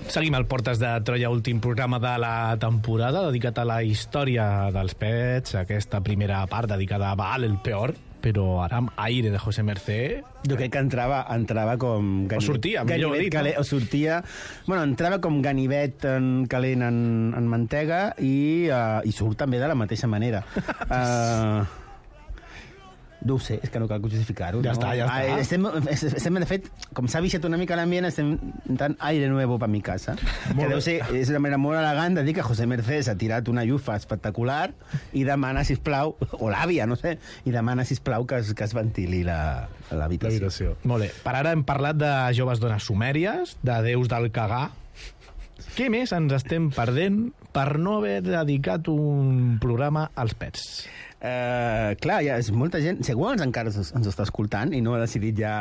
Seguim al Portes de Troia, últim programa de la temporada, dedicat a la història dels pets, aquesta primera part dedicada a Baal, el peor, però ara amb aire de José Mercé. Jo crec que entrava com... O sortia, millor dit. O sortia... Bueno, entrava com ganivet calent en mantega i surt també de la mateixa manera. No ho sé, és que no cal justificar-ho. Ja està. Estem, de fet, com s'ha vixat una mica l'ambient, estem intentant aire nuevo per mi casa. Que deu ser, és una manera molt elegant de dir que José Mercés ha tirat una llufa espectacular i demana, sisplau, o l'àvia, no sé, i demana, sisplau, que es ventili l'habitació. Molt bé. Per ara hem parlat de joves dones sumèries, de déus del cagar. Què més ens estem perdent per no haver dedicat un programa als pets? Clar, ja és molta gent, si algú encara ens està escoltant i no ha decidit ja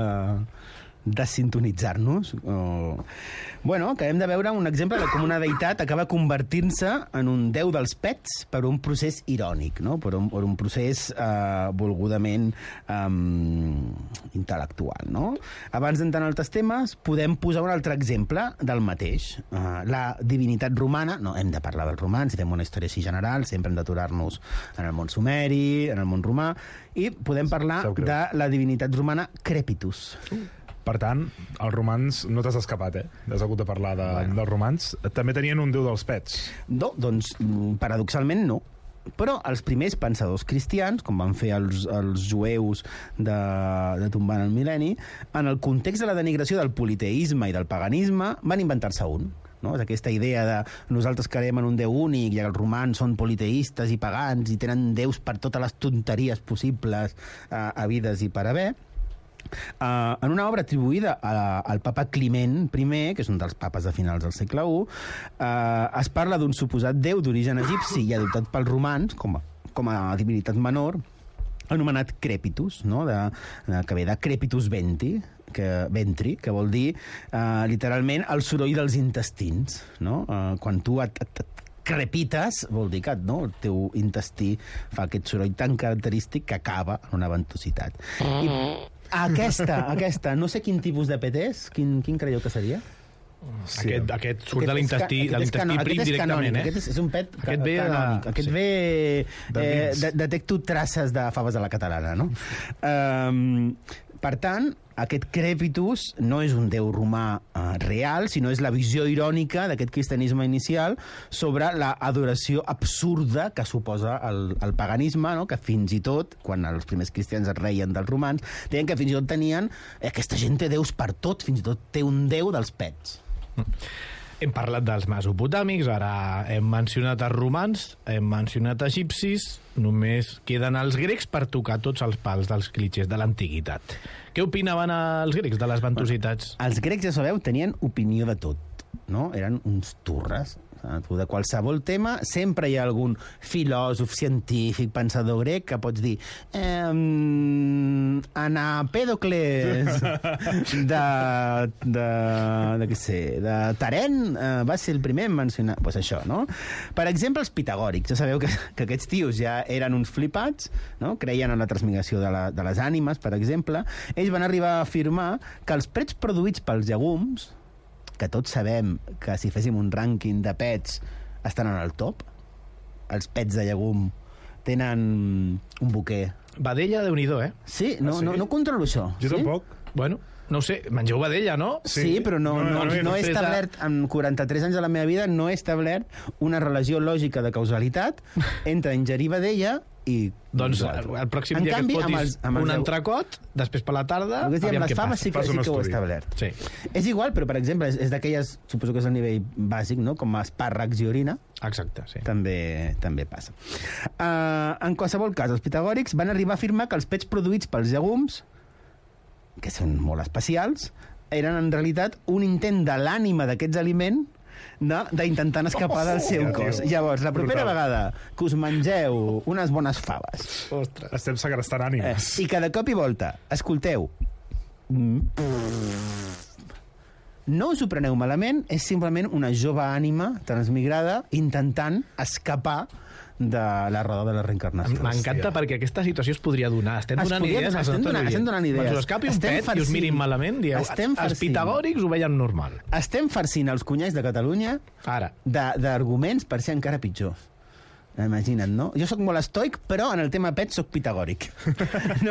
desintonitzar-nos, bueno, que hem de veure un exemple de com una deïtat acaba convertint-se en un déu dels pets per un procés irònic, no? per un procés volgudament intel·lectual, no? Abans d'entrar en altres temes, podem posar un altre exemple del mateix. La divinitat romana, no hem de parlar dels romans, si fem una història així general, sempre hem d'aturar-nos en el món sumeri, en el món romà, i podem parlar de la divinitat romana Crepitus. Per tant, els romans no t'has escapat, has hagut de parlar dels romans. També tenien un déu dels pets. No, doncs, paradoxalment no. Però els primers pensadors cristians, com van fer els jueus de tombant el mil·lenni, en el context de la denigració del politeisme i del paganisme, van inventar-se un. No? És aquesta idea de nosaltres creiem en un déu únic i els romans són politeistes i pagans i tenen déus per totes les tonteries possibles havides i per haver. En una obra atribuïda al papa Climent I, que és un dels papes de finals del segle I, es parla d'un suposat déu d'origen egipci i adoptat pels romans com a divinitat menor, anomenat Crepitus, no? Que ve de Crepitus ventri, que vol dir literalment el soroll dels intestins, no? Quan tu et crepites, vol dir que el teu intestí fa aquest soroll tan característic que acaba en una ventositat. I aquesta, no sé quin tipus de pet és, quin creieu que seria? Sí. Aquest surt de l'intestí prim directament, Aquest és un pet canònic. Aquest ve... detecto traces de faves de la catalana, no? Per tant, aquest Crepitus no és un déu romà real, sinó és la visió irònica d'aquest cristianisme inicial sobre l'adoració absurda que suposa el paganisme, no? Que fins i tot, quan els primers cristians es reien dels romans, deien que fins i tot tenien... Aquesta gent té déus per tot, fins i tot té un déu dels pets. Hem parlat dels mesopotàmics, ara hem mencionat els romans, hem mencionat egipcis, només queden els grecs per tocar tots els pals dels clitxers de l'antiguitat. Què opinaven els grecs de les ventositats? Els grecs, ja sabeu, tenien opinió de tot, no? Eren uns turres. De qualsevol tema sempre hi ha algun filòsof, científic, pensador grec que pots dir Anapèdocles de Tarent va ser el primer en mencionar pues això, no? Per exemple, els pitagòrics. Ja sabeu que aquests tios ja eren uns flipats, no? Creien en la transmigració de les ànimes, per exemple. Ells van arribar a afirmar que els pets produïts pels llegums, que tots sabem que si féssim un rànquing de pets estan en el top, els pets de llegum tenen un boquer. Vedella, Déu-n'hi-do, Sí, no controlo això. Jo tampoc. Bueno, no ho sé, mengeu vedella, no? Sí, però no he establert, en 43 anys de la meva vida, no he establert una relació lògica de causalitat entre ingerir vedella i... Doncs el pròxim dia que et fotis un entrecot, després per la tarda, aviam què passa. Sí que ho he establert. Sí. És igual, però per exemple, és d'aquelles, suposo que és el nivell bàsic, no? Com espàrrecs i orina. Exacte, sí. També passa. En qualsevol cas, els pitagòrics van arribar a afirmar que els pets produïts pels llegums, que són molt especials, eren en realitat un intent de l'ànima d'aquests aliments d'intentar escapar del seu cos. Llavors, la propera vegada que us mengeu unes bones faves, ostres, estem segrestant ànimes, i que de cop i volta escolteu No us ho preneu malament, és simplement una jove ànima transmigrada intentant escapar de la roda de la reencarnació. M'encanta perquè aquesta situació es podria donar. Estem donant idees. Estem donant idees. Quan us escapi un pet i us mirin malament, dieu, els pitagòrics ho veien normal. Estem farcint els cunyats de Catalunya d'arguments per ser encara pitjors. Imagina't, no? Jo sóc molt estoic, però en el tema pet sóc pitagòric. No?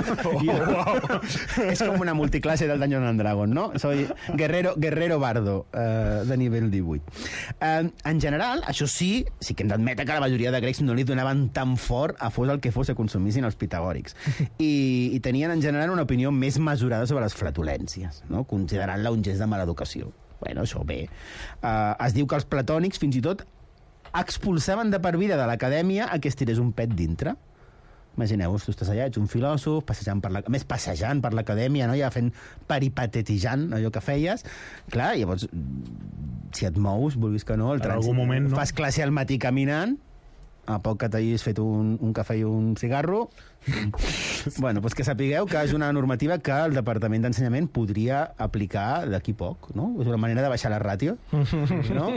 És com una multiclase del Dungeons and Dragons, no? Soy guerrero bardo de nivell 18. En general, això sí que hem d'admetre que la majoria de grecs no li donaven tan fort a fos el que fos que consumissin els pitagòrics. I tenien en general una opinió més mesurada sobre les flatulències, no? Considerant-la un gest de mala educació. Bueno, això bé. Es diu que els platònics fins i tot expulsaven de per vida de l'acadèmia a que es tirés un pet dintre. Imagineu-vos, tu estàs allà, ets un filòsof, passejant per l'acadèmia, no? Ja fent peripatetejant allò que feies. Clar, llavors, si et mous, vulguis que no, el trànsit, moment, no? Fas classe al matí caminant, a poc que t'hagis fet un cafè i un cigarro. Bueno, doncs que sapigueu que és una normativa que el Departament d'Ensenyament podria aplicar d'aquí poc, no? És una manera de baixar la ràtio, no?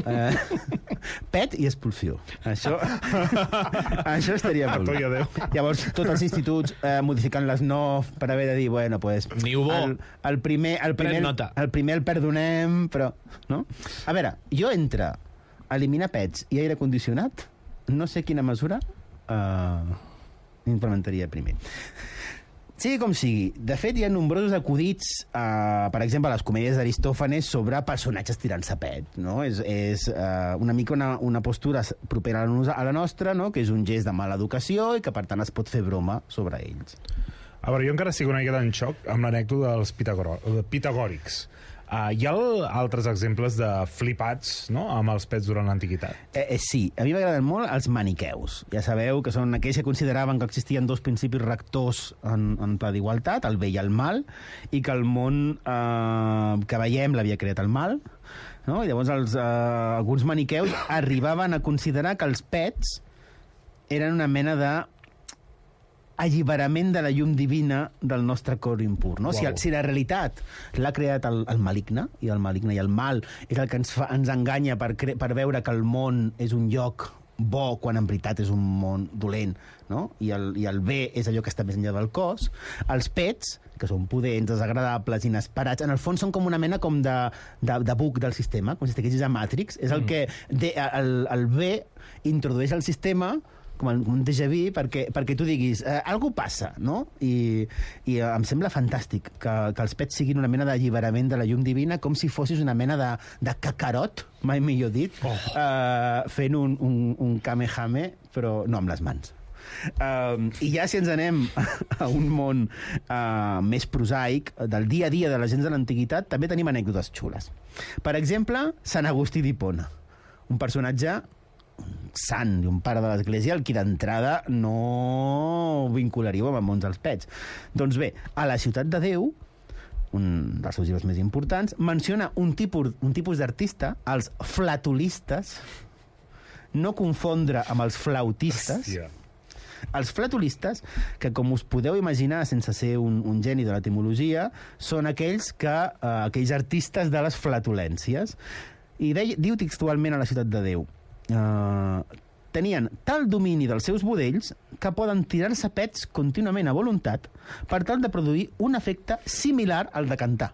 Pet i expulsió. Això estaria molt bé. Llavors, tots els instituts modificant les NOF per haver de dir, bueno, pues... Ni ho bo. El primer el perdonem, però... No? A veure, jo entre eliminar pets i aire condicionat, no sé quina mesura implementaria primer. Sigui com sigui, de fet hi ha nombrosos acudits, per exemple, a les comèdies d'Aristòfanes sobre personatges tirant-se pet, no? És una mica una postura propera a la nostra, no? Que és un gest de mala educació i que per tant es pot fer broma sobre ells. A veure, jo encara estic una miqueta en xoc amb l'anècdota dels pitagòrics. Hi ha altres exemples de flipats, no?, amb els pets durant l'antiguitat? Sí, a mi m'agraden molt els maniqueus. Ja sabeu que són aquells que consideraven que existien dos principis rectors en pla d'igualtat, el bé i el mal, i que el món que veiem l'havia creat el mal, no? I llavors alguns maniqueus arribaven a considerar que els pets eren una mena de alliberament de la llum divina del nostre cor impur, no? Wow. Si la realitat l'ha creat el maligne, i el maligne i el mal és el que ens enganya per veure que el món és un lloc bo quan en veritat és un món dolent, no? I el bé és allò que està més enllà del cos. Els pets, que són pudents, desagradables, inesperats, en el fons són com una mena com de bug del sistema, com si estiguessis a Matrix. És el que el bé introdueix al sistema com un déjà vu, perquè tu diguis algú passa, no? I em sembla fantàstic que els pets siguin una mena d'alliberament de la llum divina, com si fossis una mena de cacarot, mai millor dit, fent un kamehame, però no amb les mans. I ja si ens anem a un món més prosaic, del dia a dia de la gent de l'antiguitat, també tenim anècdotes xules. Per exemple, Sant Agustí d'Hipona, un personatge sant i un pare de l'Església, el qui d'entrada no vincularíeu amb el món dels pets. Doncs bé, a la Ciutat de Déu, un dels seus llibres més importants, menciona un tipus d'artista, els flatulistes, no confondre amb els flautistes. Hòstia. Els flatulistes, que com us podeu imaginar sense ser un geni de l'etimologia, són aquells artistes de les flatulències. I diu textualment a la Ciutat de Déu: tenien tal domini dels seus budells que poden tirar-se pets contínuament a voluntat per tal de produir un efecte similar al de cantar.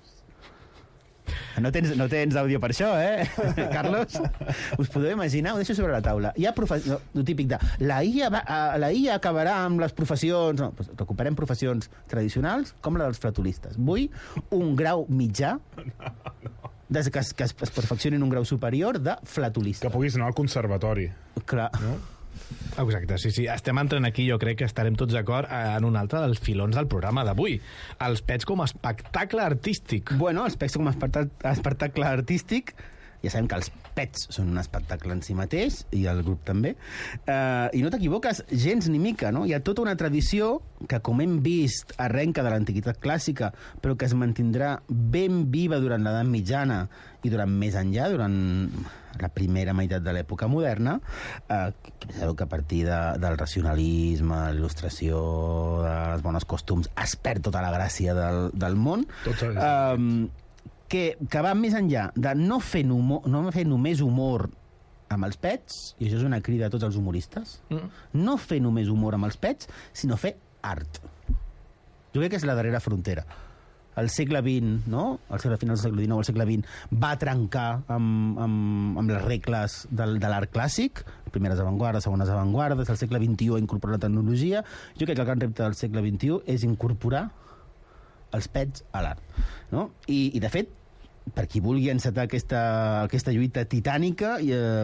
No tens àudio per això, Carlos? Us podeu imaginar? Ho deixo sobre la taula. Hi ha el típic de la IA acabarà amb les professions... No, doncs recuperem professions tradicionals com la dels flatulistes. Vull un grau mitjà que es perfeccionin un grau superior de flatulista. Que puguis anar al conservatori. Clar. No? Exacte, sí. Estem entrant aquí, jo crec que estarem tots d'acord en un altre dels filons del programa d'avui. Els pets com a espectacle artístic. Bueno, els pets com a espectacle artístic, ja sabem que els pets són un espectacle en si mateix, i el grup també, i no t'equivoques gens ni mica, no? Hi ha tota una tradició que, com hem vist, arrenca de l'antiguitat clàssica, però que es mantindrà ben viva durant l'edat mitjana i durant més enllà, durant la primera meitat de l'època moderna, sabeu que a partir del racionalisme, l'il·lustració, dels bons costums, es perd tota la gràcia del món. que va més enllà de no fer només humor amb els pets, i això és una crida a tots els humoristes, no fer només humor amb els pets, sinó fer art. Jo crec que és la darrera frontera. Al segle XX, no? Al final del segle XIX, al segle XX, va trencar amb les regles de l'art clàssic, primeres avantguardes, segones avantguardes, al segle XXI ha incorporat la tecnologia. Jo crec que el gran repte del segle XXI és incorporar els pets a l'art. No? I, de fet, per qui vulgui encetar aquesta lluita titànica,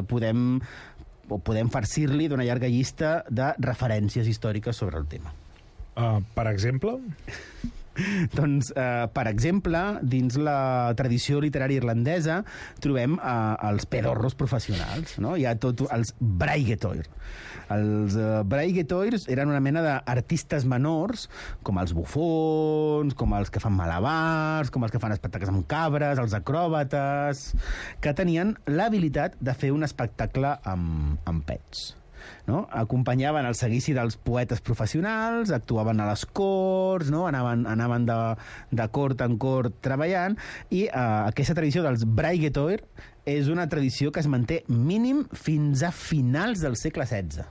podem farcir-li d'una llarga llista de referències històriques sobre el tema. Per exemple? Doncs, per exemple, dins la tradició literària irlandesa trobem els pedorros professionals, no? Hi ha tot els braigetoir. Els braigetoirs eren una mena d'artistes menors, com els bufons, com els que fan malabars, com els que fan espectacles amb cabres, els acròbates, que tenien l'habilitat de fer un espectacle amb pets. No? Acompanyaven el seguici dels poetes professionals, actuaven a les corts, no? anaven de cort en cort treballant, i aquesta tradició dels braigetoir és una tradició que es manté mínim fins a finals del segle XVI.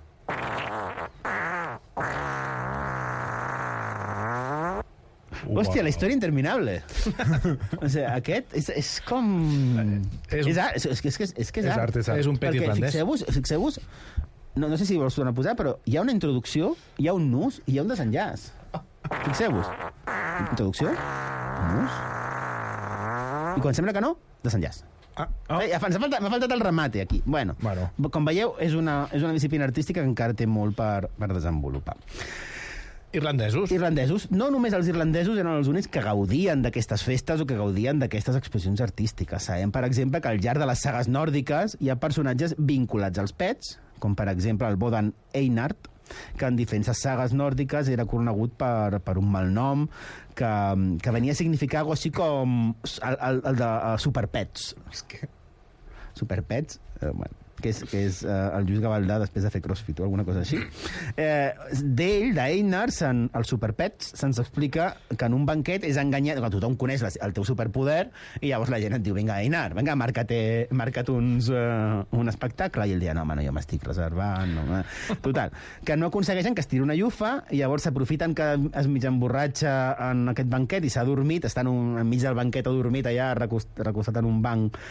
Hòstia, la història interminable. O sigui, aquest és com... És art. És un pet irlandès. Fixeu-vos, no sé si vols tornar a posar, però hi ha una introducció, hi ha un nus i hi ha un desenllaç. Fixeu-vos. Introducció, nus, i quan sembla que no, desenllaç. M'ha faltat el remate aquí. Bueno, com veieu, és una disciplina artística que encara té molt per desenvolupar. Irlandesos. No només els irlandesos eren els únics que gaudien d'aquestes festes o que gaudien d'aquestes expressions artístiques. Sabem, per exemple, que al llarg de les sagues nòrdiques hi ha personatges vinculats als pets, com per exemple el Bodan Einart, que en diferents sagues nòrdiques era conegut per un malnom que venia a significar algo així com el de Superpets. Superpets? Bueno, que és el Lluís Gavaldà després de fer crossfit o alguna cosa així. d'Einar, el Superpets, se'ns explica que en un banquet és enganyat, que tothom coneix el teu superpoder, i llavors la gent et diu, vinga, Einar, vinga, marca't un espectacle, i ell dia, no, home, no, jo m'estic reservant. No, total, que no aconsegueixen que es tiri una llufa, i llavors s'aprofiten que es mig emborratxa en aquest banquet i s'ha dormit, està enmig del banquet adormit allà recostat en un banc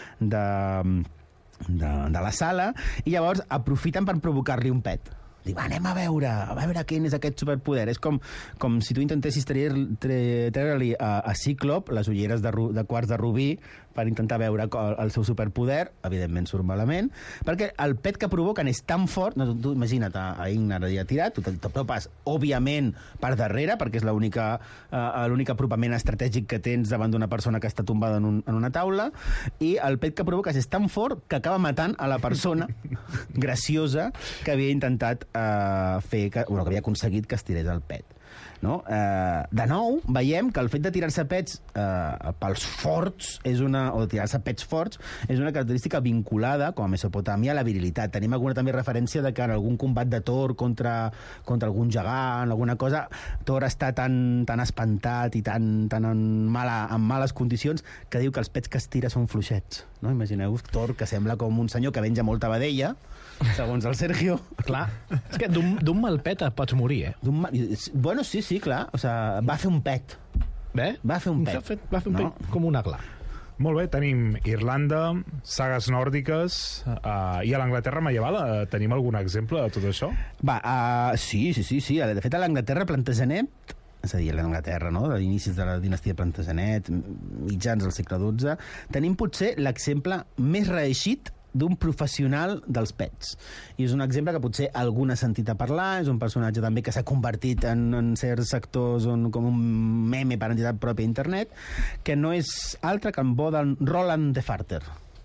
de la sala, i llavors aprofiten per provocar-li un pet. Diu, anem a veure quin és aquest superpoder. És com si tu intentessis treure-li a Cíclop les ulleres de quarts de rubí per intentar veure el seu superpoder. Evidentment surt malament, perquè el pet que provoquen és tan fort, no, tu imagina't a Ingnar allà tirat, tu t'apropes òbviament per darrere, perquè és l'únic apropament estratègic que tens davant d'una persona que està tombada en una taula, i el pet que provoques és tan fort que acaba matant a la persona graciosa que havia intentat que havia aconseguit que es tirés el pet. No? De nou, veiem que el fet de tirar-se pets pels forts o tirar-se pets forts és una característica vinculada, com a Mesopotàmia, a la virilitat. Tenim alguna també referència de que en algun combat de Thor contra algun gegant, alguna cosa, Thor està tan espantat i tan en males condicions que diu que els pets que es tira són fluixets. No? Imagineu-vos Thor, que sembla com un senyor que menja molta vedella, segons el Sergio. Clar, és que d'un mal pet et pots morir, Bueno, sí, clar. O sigui, va fer un pet. Va fer un pet. Va fer un pet com un aglà. Molt bé, tenim Irlanda, sagues nòrdiques, i a l'Anglaterra medieval tenim algun exemple de tot això? Sí. De fet, a l'Anglaterra Plantagenet, és a dir, a l'Anglaterra, no?, de l'inicis de la dinastia Plantagenet, mitjans del segle XII, tenim potser l'exemple més reeixit d'un professional dels pets. I és un exemple que potser algú n'ha sentit a parlar, és un personatge també que s'ha convertit en certs sectors com un meme per entitat pròpia a internet, que no és altre que en Roland de Farter.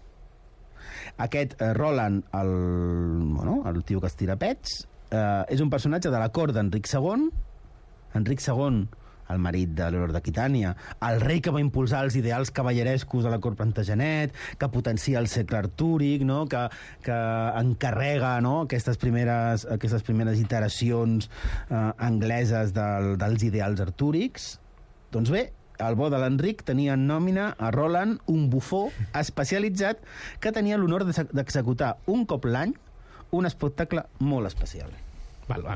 Aquest Roland, el tio que es tira pets, és un personatge de la cort d'Enric II. Enric II, el marit de Leonor d'Aquitània, el rei que va impulsar els ideals cavallerescos de la cort Plantagenet, que potencia el segle artúric, no? que encarrega, no?, aquestes primeres iteracions angleses dels ideals artúrics. Doncs bé, el bo de l'Enric tenia en nòmina a Roland, un bufó especialitzat que tenia l'honor d'executar un cop l'any un espectacle molt especial. Val,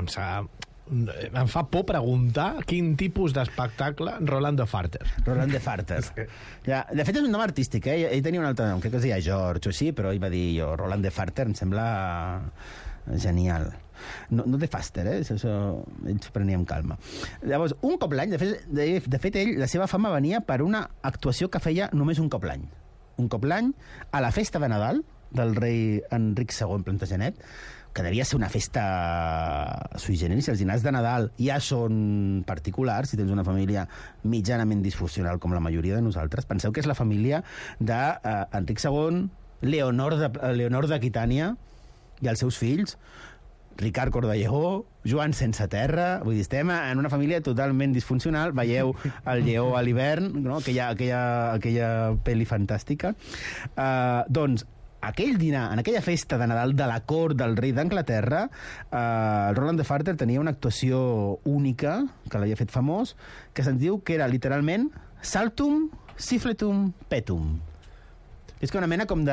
em fa por preguntar quin tipus d'espectacle Roland de Farter. Roland de Farter. Ja, de fet, és un nom artístic, eh? Ell tenia un altre nom, crec que es deia George o així, però ell va dir jo, Roland de Farter, em sembla genial. No de Faster, això ell s'ho prenia amb calma. Llavors, un cop l'any, de fet, ell, la seva fama venia per una actuació que feia només un cop l'any. Un cop l'any, a la festa de Nadal del rei Enric II Plantagenet, que devia ser una festa sui generis. Els dinars de Nadal ja són particulars, si tens una família mitjanament disfuncional com la majoria de nosaltres. Penseu que és la família d'Enric II, Leonor d'Aquitània i els seus fills, Ricard Cor de Lleó, Joan Sense Terra. Vull dir, estem en una família totalment disfuncional. Veieu el lleó a l'hivern, no? aquella pel·li fantàstica. Doncs aquell dinar, en aquella festa de Nadal de la cort del rei d'Anglaterra, el Roland de Farter tenia una actuació única, que l'havia fet famós, que se'ns diu que era literalment Saltum, Siffletum, Petum. És que una mena com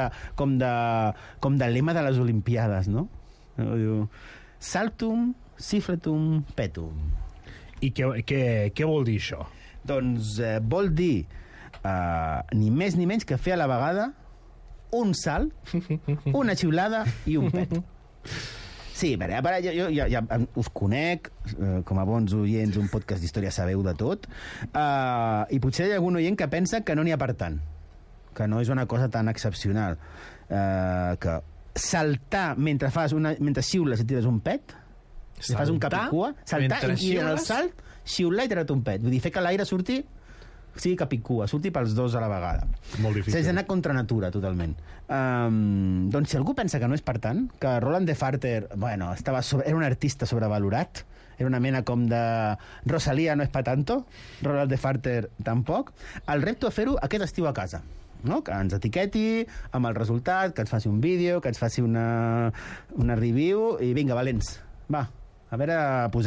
de lema de les Olimpiades, no? Diu, Saltum, Siffletum, Petum. I què vol dir això? Doncs vol dir ni més ni menys que fer a la vegada un salt, una xiulada i un pet. Sí, a veure, jo ja us conec, com a bons oients, un podcast d'història sabeu de tot, i potser hi ha algun oient que pensa que no n'hi ha per tant, que no és una cosa tan excepcional, que saltar mentre xiules i tires un pet, fas un cap i cua, saltar i en el salt, xiular i tirar un pet. Vull dir, fer que l'aire surti, sigui cap i cua, surti pels dos a la vegada. Molt difícil. S'ha d'anar contra natura, totalment. Doncs si algú pensa que no és per tant, que Roland de Farter, bueno, era un artista sobrevalorat, era una mena com de Rosalía no és pa tanto, Roland de Farter tampoc, el repto a fer-ho aquest estiu a casa. No? Que ens etiqueti amb el resultat, que ens faci un vídeo, que ens faci una review, i vinga, valents, va, a veure,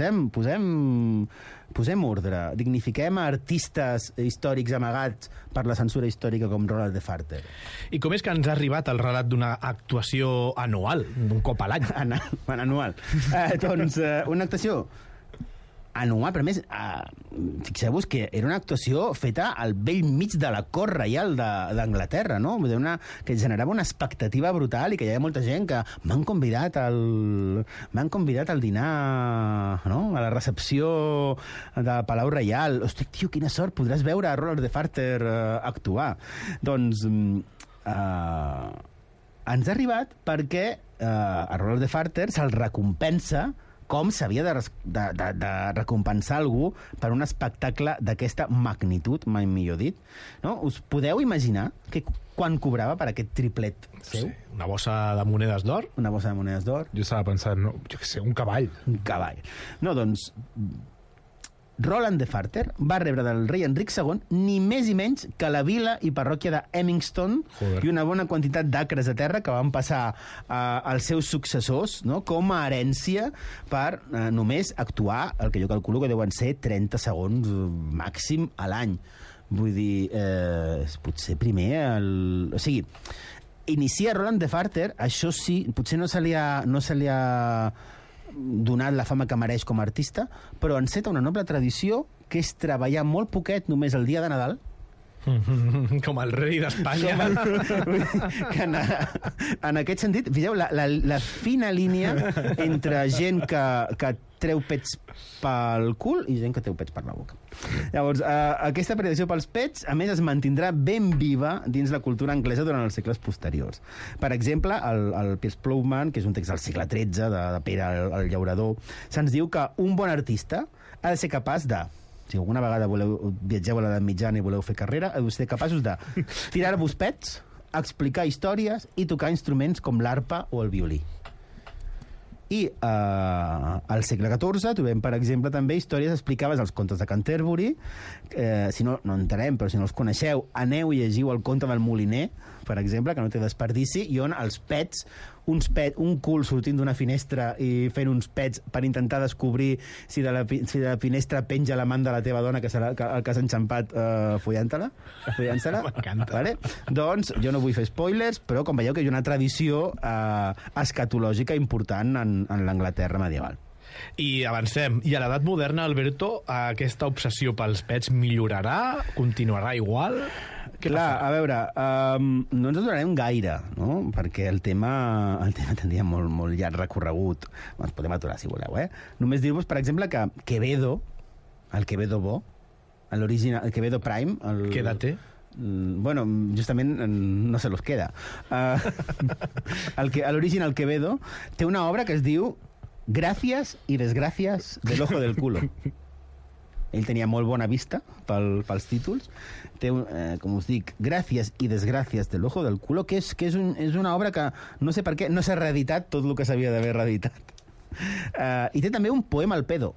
posem ordre, dignifiquem a artistes històrics amagats per la censura històrica com Roland de Farter. I com és que ens ha arribat el relat d'una actuació anual, d'un cop a l'any? Anual. Doncs una actuació anual, però a més, fixeu-vos que era una actuació feta al vell mig de la cort reial d'Anglaterra, no? Que generava una expectativa brutal i que hi havia molta gent que m'han convidat al dinar, no? A la recepció de Palau Reial. Hosti, tio, quina sort, podràs veure a Roland de Farter actuar. Doncs ens ha arribat perquè a Roland de Farter se'l recompensa com s'havia de recompensar algú per un espectacle d'aquesta magnitud, mai millor dit. No? Us podeu imaginar quan cobrava per aquest triplet seu? Sí, una bossa de monedes d'or? Una bossa de monedes d'or. Jo estava pensant, no, jo què sé, un cavall. Un cavall. No, doncs, Roland de Farter va rebre del rei Enric II ni més ni menys que la vila i parròquia de Hemingstone i una bona quantitat d'acres de terra que van passar als seus successors, no? Com a herència per només actuar el que jo calculo que deuen ser 30 segons màxim a l'any. Vull dir, potser primer o sigui, inicia Roland de Farter, això sí, potser no se li ha donat la fama que mereix com a artista, però enceta una noble tradició que és treballar molt poquet només el dia de Nadal. Com el rei d'Espanya. Que en aquest sentit, veieu, la fina línia entre gent que treu pets pel cul i gent que treu pets per la boca. Llavors, aquesta predicció pels pets, a més, es mantindrà ben viva dins la cultura anglesa durant els segles posteriors. Per exemple, el Piers Plowman, que és un text del segle XIII, de Pere el Llaurador, se'ns diu que un bon artista ha de ser capaç de, si alguna vegada viatgeu a l'edat mitjana i voleu fer carrera, heu de ser capaços de tirar-vos pets, explicar històries i tocar instruments com l'arpa o el violí. I al segle XIV trobem, per exemple, també històries explicades als contes de Canterbury. Si no entenem, però si no els coneixeu, aneu i llegiu el conte del Moliner, per exemple, que no té desperdici, i on els pets un cul sortint d'una finestra i fent uns pets per intentar descobrir si de la finestra penja l'amant de la teva dona que serà el que s'ha enxampat follant-se-la. M'encanta. Vale? Doncs jo no vull fer spoilers, però com veieu que hi ha una tradició escatològica important en l'Anglaterra medieval. I avancem. I a l'edat moderna, Alberto, aquesta obsessió pels pets millorarà? Continuarà igual? Clar, a veure, no ens adonarem gaire, no? Perquè el tema tindria molt llarg recorregut. Ens podem aturar, si voleu, Només dir-vos, per exemple, que Quevedo, el Quevedo bo, l'original, el Quevedo Prime... Quédate. Bueno, justament no se los queda. L'original Quevedo té una obra que es diu Gràcies i desgràcies del ojo del culo. Ell tenia molt bona vista pels títols. Té, com us dic, Gràcies i desgràcies del ojo del culo, que és una obra que no sé per què no s'ha reeditat tot el que s'havia d'haver reeditat. I té també un poema al pedo.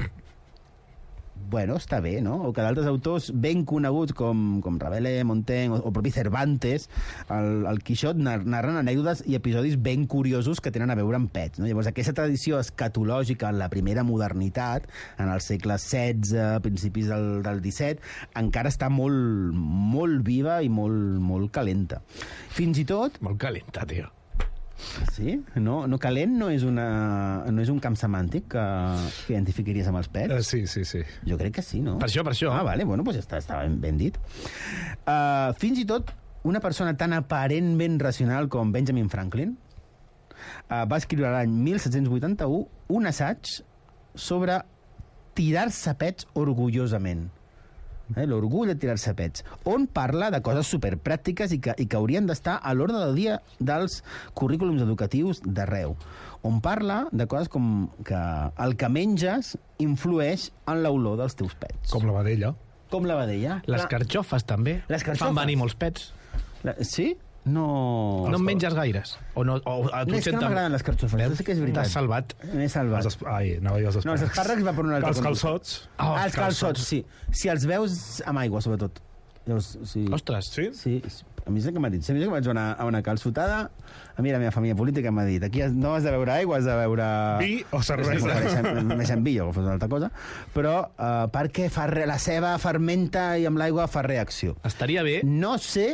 Bueno, està bé, no? O que d'altres autors ben coneguts com Rabelais, Montaigne o propi Cervantes, el Quixot narren anècdotes i episodis ben curiosos que tenen a veure amb pets, no? Llavors, aquesta tradició escatològica en la primera modernitat, en el segle XVI, principis del XVII, encara està molt, molt viva i molt calenta. Fins i tot... Molt calenta, tio. Sí? No, calent no és un camp semàntic que identificaries amb els pets? Sí. Jo crec que sí, no? Per això. Ah, vale, bueno, pues està ben dit. Fins i tot una persona tan aparentment racional com Benjamin Franklin va escriure l'any 1781 un assaig sobre tirar-se pets orgullosament. L'orgull de tirar-se pets, on parla de coses superpràctiques i que haurien d'estar a l'ordre del dia dels currículums educatius d'arreu, on parla de coses com que el que menges influeix en l'olor dels teus pets. Com la vedella. Com la vedella. Les carxofes, també. Les carxofes. Fan venir molts pets. Sí? No en menges gaires? O a tu és que no m'agraden les carxofes, sí que és veritat. T'has salvat. M'he salvat. Anava jo als espàrrecs. No, els espàrrecs va per un altre. Els calçots. Els calçots, sí. Si els veus amb aigua, sobretot. Llavors, sí. Ostres. Sí? Sí, a mi és el que m'ha dit. Sempre que vaig a una calçotada, a mi la meva família política m'ha dit aquí no has de beure aigua, has de beure... Vi o cervesa. Més en vi o fos una altra cosa. Però perquè la ceba fermenta i amb l'aigua fa reacció. Estaria bé. No sé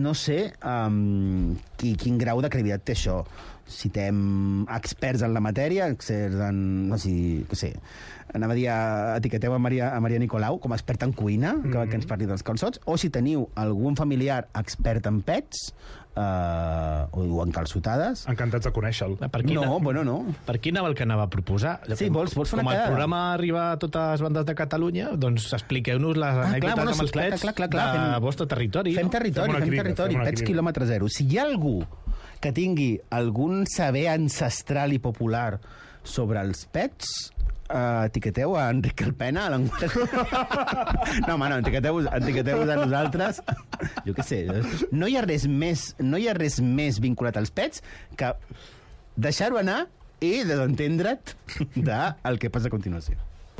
quin grau de credibilitat té això. Citem experts en la matèria, experts en... No sé, anava a dir, etiqueteu a Maria Nicolau com a experta en cuina, que ens parli dels calçots, o si teniu algun familiar expert en pets, o en calçotades... Encantats de conèixer-lo. No. Per qui anava el que anava a proposar? Sí, vols fer com una el quedada? programa arriba a totes les bandes de Catalunya, doncs expliqueu-nos les anècdotes amb els pets del vostre territori. Fem territori, pets quilòmetre zero. Si hi ha algú que tingui algun saber ancestral i popular sobre els pets, etiqueteu a Enric Alpena a l'Anguera. No, home, no, etiqueteu-vos a nosaltres. Jo què sé, no hi ha res més vinculat als pets que deixar-ho anar i desentendre't del que passa a continuació.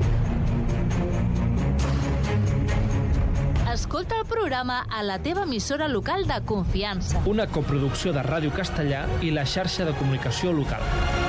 Escolta el programa a la teva emissora local de confiança. Una coproducció de Ràdio Castellà i la xarxa de comunicació local.